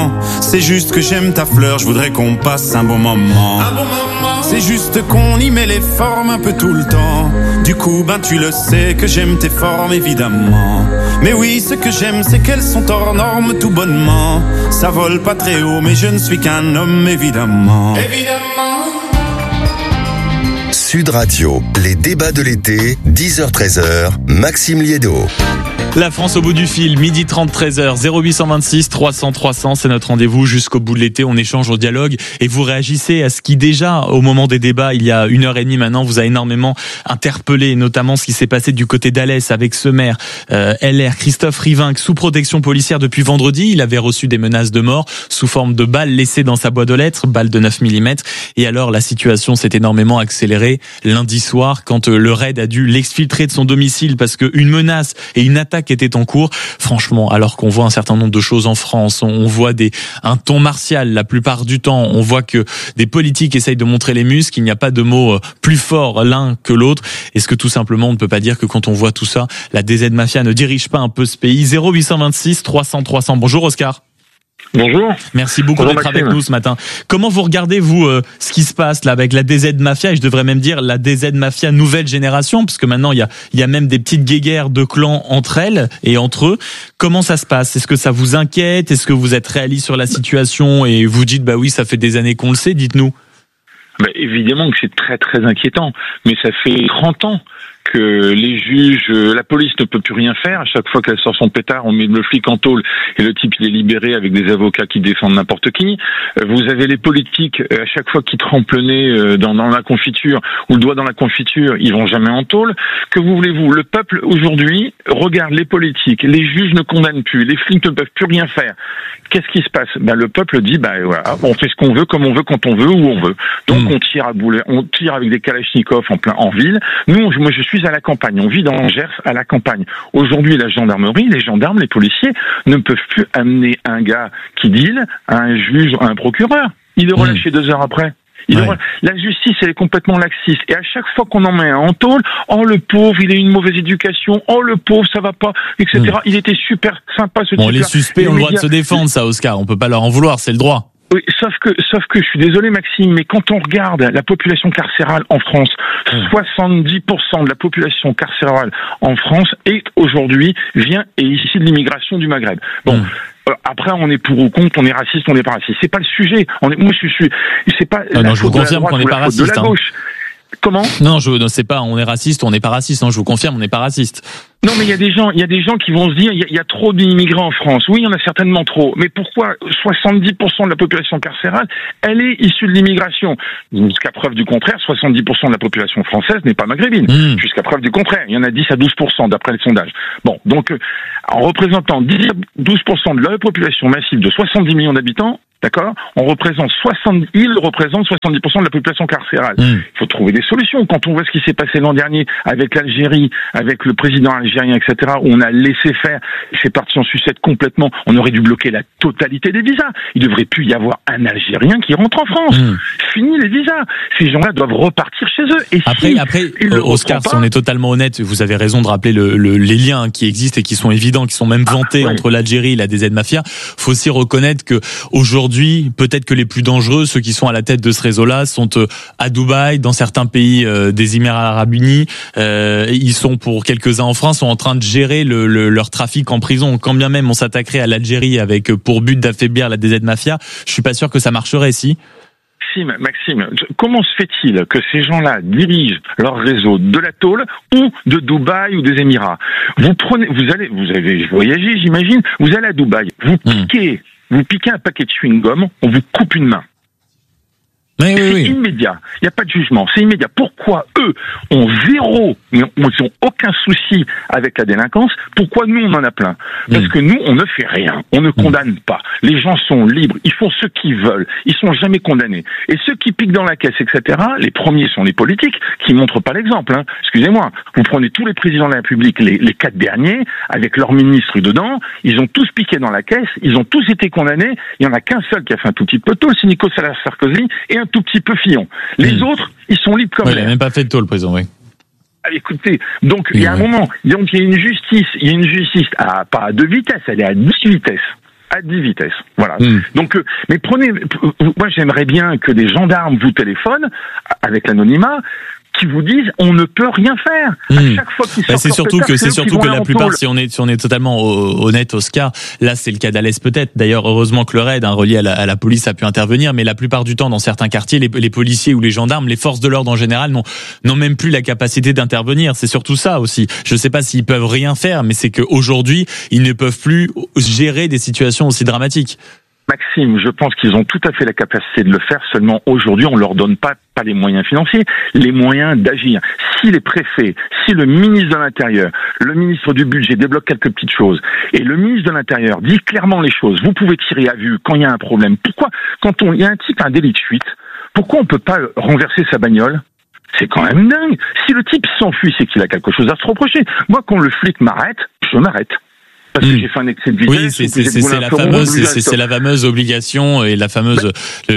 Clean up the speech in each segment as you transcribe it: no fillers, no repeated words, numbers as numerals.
sentiment. C'est juste que j'aime ta fleur, je voudrais qu'on passe un bon moment. C'est juste qu'on y met les formes un peu tout le temps. Du coup, tu le sais que j'aime tes formes, évidemment. Mais oui, ce que j'aime, c'est qu'elles sont hors normes tout bonnement. Ça vole pas très haut, mais je ne suis qu'un homme, évidemment. Sud Radio, les débats de l'été, 10h-13h, Maxime Liédot. La France au bout du fil, 12h30, 13h, 0826 300 300, c'est notre rendez-vous jusqu'au bout de l'été. On échange au dialogue et vous réagissez à ce qui déjà, au moment des débats, il y a 1h30 maintenant, vous a énormément interpellé, notamment ce qui s'est passé du côté d'Alès avec ce maire LR, Christophe Rivinc, sous protection policière depuis vendredi. Il avait reçu des menaces de mort sous forme de balles laissées dans sa boîte aux lettres, balles de 9 mm. Et alors, la situation s'est énormément accélérée lundi soir quand le raid a dû l'exfiltrer de son domicile parce qu'une menace et une attaque était en cours. Franchement, alors qu'on voit un certain nombre de choses en France, on voit un ton martial la plupart du temps, on voit que des politiques essayent de montrer les muscles, qu'il n'y a pas de mots plus forts l'un que l'autre. Est-ce que tout simplement on ne peut pas dire que quand on voit tout ça, la DZ Mafia ne dirige pas un peu ce pays? 0826 300 300. Bonjour Oscar. Bonjour. Merci beaucoup d'être avec nous ce matin. Comment vous regardez, vous, ce qui se passe là avec la DZ Mafia, et je devrais même dire la DZ Mafia nouvelle génération, parce que maintenant il y a même des petites guéguerres de clans entre elles et entre eux. Comment ça se passe? Est-ce que ça vous inquiète? Est-ce que vous êtes réaliste sur la situation et vous dites oui, ça fait des années qu'on le sait? Dites-nous. Évidemment que c'est très très inquiétant, mais ça fait 30 ans que les juges, la police ne peut plus rien faire. À chaque fois qu'elle sort son pétard, on met le flic en tôle et le type il est libéré avec des avocats qui défendent n'importe qui. Vous avez les politiques, à chaque fois qu'ils trempent le nez dans la confiture ou le doigt dans la confiture, ils vont jamais en tôle. Que voulez-vous? Le peuple aujourd'hui regarde les politiques, les juges ne condamnent plus, les flics ne peuvent plus rien faire. Qu'est-ce qui se passe? Le peuple dit voilà, on fait ce qu'on veut, comme on veut, quand on veut, où on veut. Donc on tire à boulet, on tire avec des kalachnikovs en ville. Moi je suis à la campagne, on vit dans l'Angers à la campagne. Aujourd'hui, la gendarmerie, les gendarmes, les policiers ne peuvent plus amener un gars qui deal à un juge, à un procureur. Il est relâché 2 heures après. La justice, elle est complètement laxiste. Et à chaque fois qu'on en met un en tôle, le pauvre, il a une mauvaise éducation, le pauvre, ça va pas, etc. Il était super sympa ce type-là. Les suspects ont le droit de se défendre, ça, Oscar. On peut pas leur en vouloir, c'est le droit. Oui, sauf que je suis désolé Maxime, mais quand on regarde la population carcérale en France, 70% de la population carcérale en France vient issue de l'immigration du Maghreb. Après, on est pour ou contre, on est raciste, on n'est pas raciste. C'est pas le sujet. C'est pas je vous confirme qu'on n'est pas raciste. De la gauche. Comment? Non, c'est pas, on est raciste, on n'est pas raciste. Non, je vous confirme, on n'est pas raciste. Non, mais il y a des gens qui vont se dire, il y a trop d'immigrants en France. Oui, il y en a certainement trop. Mais pourquoi 70% de la population carcérale, elle est issue de l'immigration? Jusqu'à preuve du contraire, 70% de la population française n'est pas maghrébine. Jusqu'à preuve du contraire. Il y en a 10 à 12% d'après les sondages. Donc, en représentant 10 à 12% de la population massive de 70 millions d'habitants, d'accord? Il représente 70% de la population carcérale. Il faut trouver des solutions. Quand on voit ce qui s'est passé l'an dernier avec l'Algérie, avec le président algérien, etc., où on a laissé faire, c'est parti en sucette complètement, on aurait dû bloquer la totalité des visas. Il ne devrait plus y avoir un Algérien qui rentre en France. Fini les visas. Ces gens-là doivent repartir chez eux. Et après, Oscar, si on est totalement honnête, vous avez raison de rappeler les liens qui existent et qui sont évidents, qui sont même vantés entre l'Algérie et la DZ Mafia. Faut aussi reconnaître que aujourd'hui, peut-être que les plus dangereux, ceux qui sont à la tête de ce réseau-là, sont à Dubaï, dans certains pays des Émirats Arabes Unis. Ils sont pour quelques-uns en France, sont en train de gérer leur trafic en prison. Quand bien même on s'attaquerait à l'Algérie avec pour but d'affaiblir la DZ Mafia, je suis pas sûr que ça marcherait, si. Maxime, comment se fait-il que ces gens-là dirigent leur réseau de la tôle ou de Dubaï ou des Émirats? Vous avez voyagé, j'imagine, vous allez à Dubaï, vous piquez un paquet de chewing-gum, on vous coupe une main. Oui. Immédiat. Il n'y a pas de jugement. C'est immédiat. Pourquoi eux ont ils ont aucun souci avec la délinquance? Pourquoi nous, on en a plein? Parce que nous, on ne fait rien. On ne condamne pas. Les gens sont libres. Ils font ce qu'ils veulent. Ils sont jamais condamnés. Et ceux qui piquent dans la caisse, etc., les premiers sont les politiques qui montrent pas l'exemple, hein. Excusez-moi. Vous prenez tous les présidents de la République, les 4 derniers, avec leurs ministres dedans, ils ont tous piqué dans la caisse, ils ont tous été condamnés. Il y en a qu'un seul qui a fait un tout petit peu de tôle, c'est Nicolas Sarkozy, et un tout petit peu Fillon. Les autres, ils sont libres comme l'air. Il n'a même pas fait de tôle, le président, oui. Écoutez, donc il y a un moment, donc il y a une justice pas à 2 vitesses, elle est à 10 vitesses. à 10 vitesses. Voilà. Donc, mais moi j'aimerais bien que des gendarmes vous téléphonent avec l'anonymat, qui vous disent on ne peut rien faire. À chaque fois qu'ils sortent c'est surtout que la plupart, si on est totalement honnête, Oscar, là c'est le cas d'Alès peut-être. D'ailleurs, heureusement que le raid relié à la police a pu intervenir, mais la plupart du temps, dans certains quartiers, les policiers ou les gendarmes, les forces de l'ordre en général, n'ont même plus la capacité d'intervenir. C'est surtout ça aussi. Je ne sais pas s'ils peuvent rien faire, mais c'est qu'aujourd'hui, ils ne peuvent plus gérer des situations aussi dramatiques. Maxime, je pense qu'ils ont tout à fait la capacité de le faire, seulement aujourd'hui on leur donne pas les moyens financiers, les moyens d'agir. Si les préfets, si le ministre de l'Intérieur, le ministre du Budget débloque quelques petites choses, et le ministre de l'Intérieur dit clairement les choses, vous pouvez tirer à vue quand il y a un problème. Pourquoi, quand il y a un type, un délit de fuite, pourquoi on peut pas renverser sa bagnole ? C'est quand même dingue. Si le type s'enfuit, c'est qu'il a quelque chose à se reprocher. Moi, quand le flic m'arrête, je m'arrête. Parce que j'ai fait un excès de vitesse. Oui, c'est la fameuse obligation et la fameuse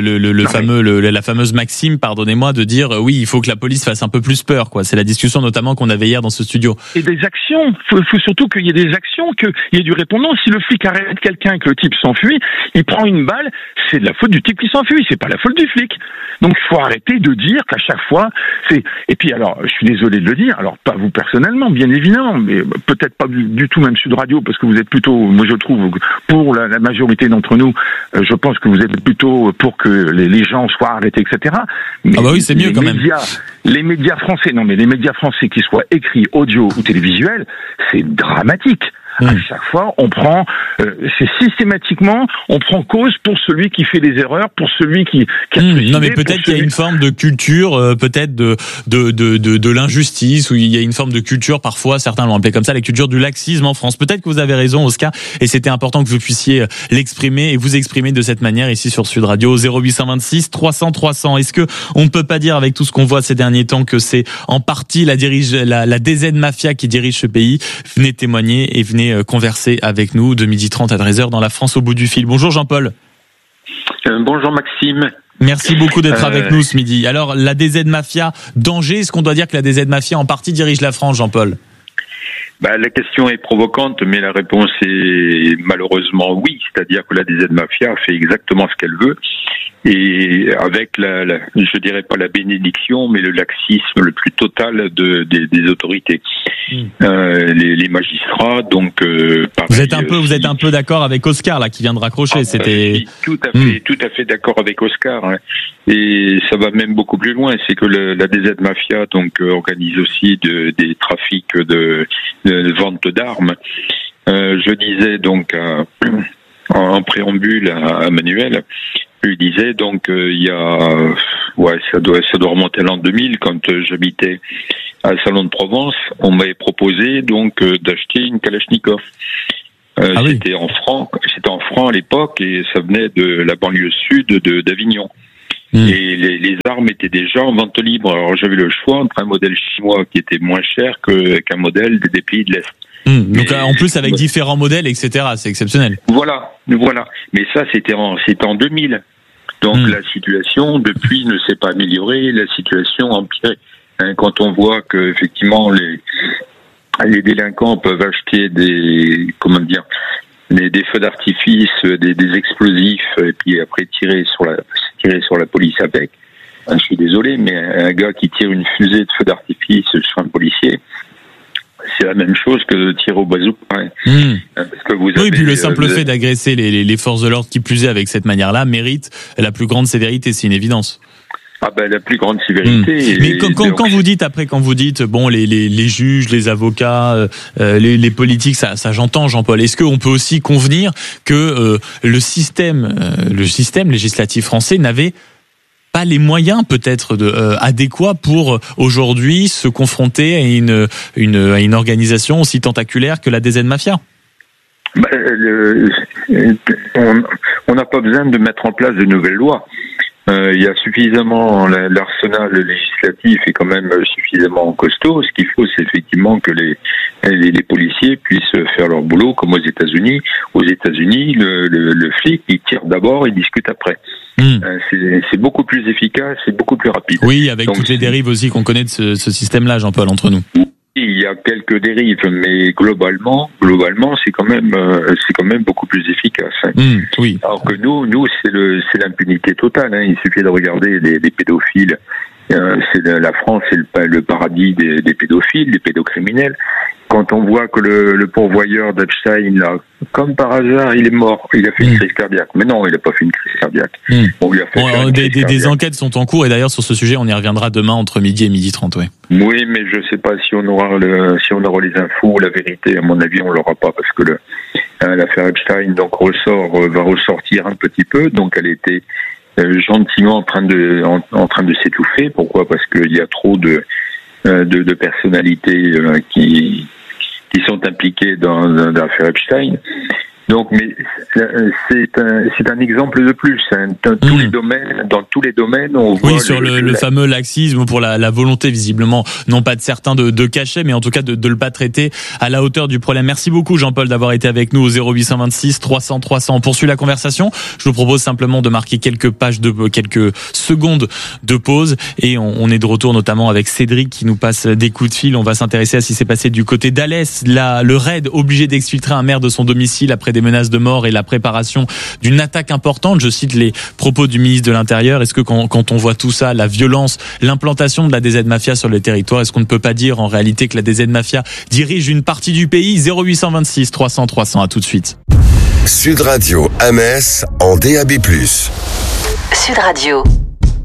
la fameuse maxime, pardonnez-moi, de dire oui, il faut que la police fasse un peu plus peur, quoi. C'est la discussion notamment qu'on avait hier dans ce studio. Et des actions. Faut surtout qu'il y ait des actions, qu'il y ait du répondant. Si le flic arrête quelqu'un et que le type s'enfuit, il prend une balle, c'est de la faute du type qui s'enfuit, c'est pas la faute du flic. Donc il faut arrêter de dire qu'à chaque fois et puis alors, je suis désolé de le dire, alors pas vous personnellement, bien évidemment, mais peut-être pas du tout même Sud Radio, parce que vous êtes plutôt, moi je trouve, pour la majorité d'entre nous, je pense que vous êtes plutôt pour que les gens soient arrêtés, etc. Mais oui, c'est mieux quand même. Les médias français, les médias français, qu'ils soient écrits, audio ou télévisuels, c'est dramatique. À chaque fois, on prend, c'est systématiquement, on prend cause pour celui qui fait des erreurs, pour celui qui a non, mais peut-être qu'il y a une forme de culture, peut-être de l'injustice, où il y a une forme de culture, parfois, certains l'ont appelé comme ça, la culture du laxisme en France. Peut-être que vous avez raison, Oscar, et c'était important que vous puissiez l'exprimer et vous exprimer de cette manière ici sur Sud Radio, 0826 300 300. Est-ce que on ne peut pas dire, avec tout ce qu'on voit ces derniers temps, que c'est en partie la DZ Mafia qui dirige ce pays? Venez témoigner et venez converser avec nous de 12h30 à 13h dans La France au bout du fil. Bonjour Jean-Paul. Bonjour Maxime. Merci beaucoup d'être avec nous ce midi. Alors, la DZ Mafia, danger, est-ce qu'on doit dire que la DZ Mafia en partie dirige la France, Jean-Paul ? La question est provocante, mais la réponse est malheureusement oui. C'est-à-dire que la DZ Mafia fait exactement ce qu'elle veut. Et avec je dirais pas la bénédiction, mais le laxisme le plus total des autorités. Les magistrats, donc, pareil, vous êtes un peu d'accord avec Oscar, là, qui vient de raccrocher, c'était. Je suis tout à fait d'accord avec Oscar, hein. Et ça va même beaucoup plus loin, c'est que la DZ Mafia, donc, organise aussi des trafics de vente d'armes. Je disais donc, en préambule à Manuel, je disais donc il y a ça doit remonter à l'an 2000 quand j'habitais à Salon de Provence, on m'avait proposé donc d'acheter une Kalachnikov. C'était en francs à l'époque et ça venait de la banlieue sud d'Avignon. Et les armes étaient déjà en vente libre. Alors j'avais le choix entre un modèle chinois qui était moins cher qu'un modèle des pays de l'Est. Donc en plus avec différents modèles, etc. C'est exceptionnel. Voilà. Mais ça c'était en 2000. Donc la situation depuis ne s'est pas améliorée, la situation a empiré. Quand on voit que effectivement les délinquants peuvent acheter des feux d'artifice, des explosifs et puis après tirer sur la police avec. Je suis désolé, mais un gars qui tire une fusée de feu d'artifice sur un policier, c'est la même chose que de tirer au bazooka. Parce que vous avez, puis le simple fait d'agresser les forces de l'ordre, qui plus est avec cette manière-là, mérite la plus grande sévérité, c'est une évidence. La plus grande sévérité. Mais quand vous dites bon les juges, les avocats, les politiques, ça j'entends, Jean-Paul. Est-ce qu'on peut aussi convenir que le système législatif français n'avait pas les moyens peut-être adéquats pour aujourd'hui se confronter à une organisation aussi tentaculaire que la DZ Mafia? On n'a pas besoin de mettre en place de nouvelles lois. Il y a suffisamment, l'arsenal législatif est quand même suffisamment costaud. Ce qu'il faut, c'est effectivement que les policiers puissent faire leur boulot comme aux États-Unis. Aux États-Unis, le flic, il tire d'abord et discute après. C'est beaucoup plus efficace, c'est beaucoup plus rapide. Oui, avec toutes les dérives aussi qu'on connaît de ce système-là, Jean-Paul, entre nous. il y a quelques dérives, mais globalement, c'est quand même beaucoup plus efficace. Oui. Alors que nous, c'est l'impunité totale. Hein. Il suffit de regarder les pédophiles. La France, c'est le paradis des pédophiles, des pédocriminels. Quand on voit que le pourvoyeur d'Epstein, là, comme par hasard, il est mort, il a fait une crise cardiaque. Mais non, il n'a pas fait une crise cardiaque. On lui a fait des enquêtes sont en cours, et d'ailleurs sur ce sujet, on y reviendra demain entre midi et 12h30. Oui, mais je sais pas si on aura les infos ou la vérité. À mon avis, on l'aura pas, parce que l'affaire Epstein va ressortir un petit peu. Donc elle était gentiment en train de s'étouffer. Pourquoi ? Parce qu'il y a trop de personnalités qui sont impliquées dans l'affaire Epstein. Donc, mais c'est un exemple de plus. Hein. Dans tous les domaines, on voit. Oui, sur le fameux laxisme, pour la volonté visiblement, non pas de certains de cacher, mais en tout cas de le pas traiter à la hauteur du problème. Merci beaucoup Jean-Paul d'avoir été avec nous au 0826 300 300. On poursuit la conversation. Je vous propose simplement de marquer quelques secondes de pause, et on est de retour notamment avec Cédric qui nous passe des coups de fil. On va s'intéresser à ce qui s'est passé du côté d'Alès. Le raid obligé d'exfiltrer un maire de son domicile après des menaces de mort et la préparation d'une attaque importante. Je cite les propos du ministre de l'Intérieur. Est-ce que quand on voit tout ça, la violence, l'implantation de la DZ Mafia sur le territoire, est-ce qu'on ne peut pas dire en réalité que la DZ Mafia dirige une partie du pays ? 0826 300 300, à tout de suite. Sud Radio à Metz en DAB+. Sud Radio.